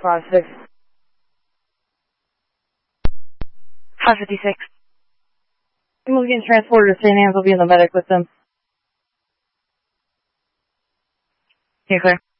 5-6. 556. Someone's getting transported to St. Anne's. I'll be in the medic with them. You're clear.